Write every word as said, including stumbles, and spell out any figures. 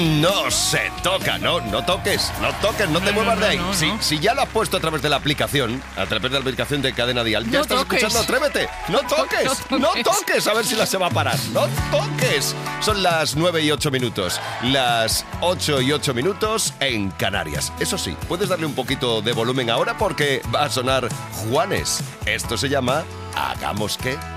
No se toca, no, no toques, no toques, no te No, muevas no, de ahí. no, no, si, no. si ya lo has puesto a través de la aplicación, a través de la aplicación de Cadena Dial, ya No estás toques. escuchando, atrévete. No toques, No no toques. toques, a ver si la se va a parar. No toques. Son las nueve y ocho minutos, las ocho y ocho minutos en Canarias. Eso sí, puedes darle un poquito de volumen ahora porque va a sonar Juanes. Esto se llama Hagamos que...